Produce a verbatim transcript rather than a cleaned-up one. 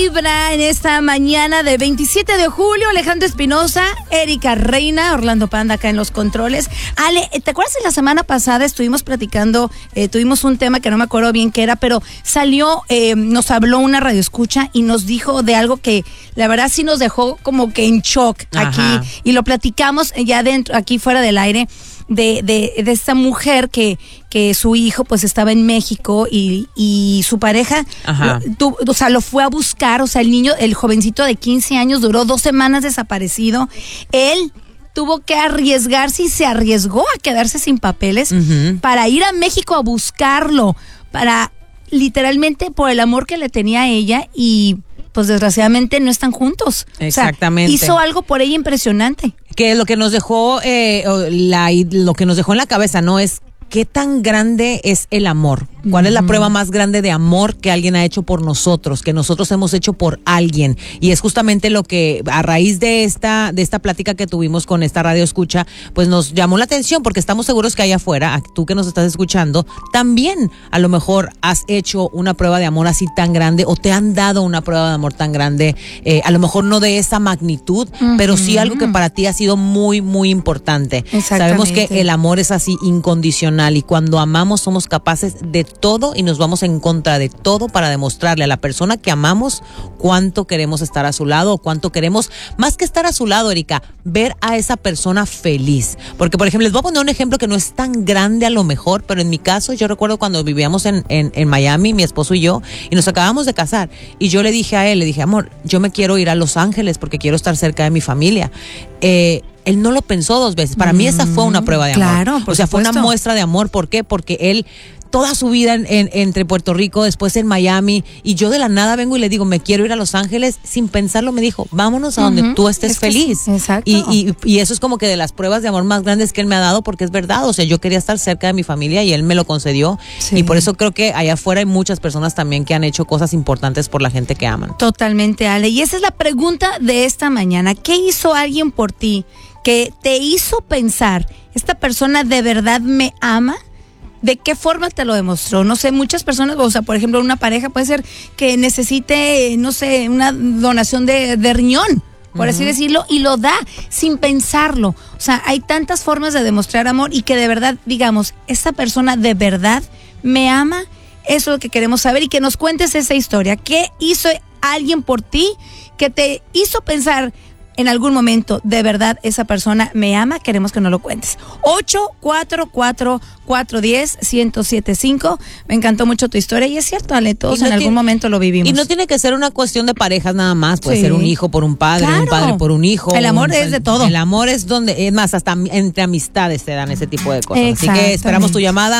Vibra en esta mañana de veintisiete de julio, Alejandro Espinosa, Erika Reina, Orlando Panda acá en los controles. Ale, ¿te acuerdas de la semana pasada estuvimos platicando, eh, tuvimos un tema que no me acuerdo bien qué era, pero salió, eh, nos habló una radioescucha y nos dijo de algo que la verdad sí nos dejó como que en shock aquí. Ajá. Y lo platicamos ya dentro, aquí fuera del aire. De, de, de esta mujer que, que su hijo pues estaba en México y, y su pareja lo, tu, o sea, lo fue a buscar, o sea, el niño, el jovencito de quince años duró dos semanas desaparecido. Él tuvo que arriesgarse y se arriesgó a quedarse sin papeles uh-huh. para ir a México a buscarlo, para literalmente por el amor que le tenía a ella y pues desgraciadamente no están juntos. Exactamente. O sea, hizo algo por ella impresionante. Que lo que nos dejó, eh, la, lo que nos dejó en la cabeza, ¿no? Es qué tan grande es el amor. ¿Cuál uh-huh. es la prueba más grande de amor que alguien ha hecho por nosotros, que nosotros hemos hecho por alguien? Y es justamente lo que, a raíz de esta, de esta plática que tuvimos con esta radio escucha, pues nos llamó la atención, porque estamos seguros que allá afuera, tú que nos estás escuchando, también a lo mejor has hecho una prueba de amor así tan grande, o te han dado una prueba de amor tan grande, eh, a lo mejor no de esa magnitud, uh-huh. pero sí algo que para ti ha sido muy, muy importante. Sabemos que el amor es así incondicional, y cuando amamos somos capaces de todo y nos vamos en contra de todo para demostrarle a la persona que amamos cuánto queremos estar a su lado, o cuánto queremos, más que estar a su lado, Erika, ver a esa persona feliz. Porque, por ejemplo, les voy a poner un ejemplo que no es tan grande a lo mejor, pero en mi caso, yo recuerdo cuando vivíamos en, en, en Miami, mi esposo y yo, y nos acabamos de casar, y yo le dije a él, le dije, amor, yo me quiero ir a Los Ángeles porque quiero estar cerca de mi familia. Eh, Él no lo pensó dos veces. Para mm, mí esa fue una prueba de amor. Claro, por o sea, supuesto. Fue una muestra de amor. ¿Por qué? Porque él toda su vida en, en, entre Puerto Rico, después en Miami, y yo de la nada vengo y le digo, me quiero ir a Los Ángeles, sin pensarlo me dijo, vámonos a donde uh-huh. tú estés es feliz. Sí, exacto. Y, y, y eso es como que de las pruebas de amor más grandes que él me ha dado, porque es verdad, o sea, yo quería estar cerca de mi familia y él me lo concedió, sí. y por eso creo que allá afuera hay muchas personas también que han hecho cosas importantes por la gente que aman. Totalmente, Ale, y esa es la pregunta de esta mañana. ¿Qué hizo alguien por ti que te hizo pensar, esta persona de verdad me ama? ¿De qué forma te lo demostró? No sé, muchas personas, o sea, por ejemplo, una pareja puede ser que necesite, no sé, una donación de, de riñón, por uh-huh. así decirlo, y lo da sin pensarlo. O sea, hay tantas formas de demostrar amor y que de verdad, digamos, esta persona de verdad me ama. Eso es lo que queremos saber, y que nos cuentes esa historia. ¿Qué hizo alguien por ti que te hizo pensar en algún momento, de verdad, esa persona me ama? Queremos que nos lo cuentes. ocho cuatro cuatro, cuatro uno cero, uno cero siete cinco. Me encantó mucho tu historia, y es cierto, Ale, todos no en tiene, algún momento lo vivimos. Y no tiene que ser una cuestión de parejas nada más, puede sí. ser un hijo por un padre, claro. un padre por un hijo. El amor un, es de todo. El amor es donde, es más, hasta entre amistades se dan ese tipo de cosas. Así que esperamos tu llamada.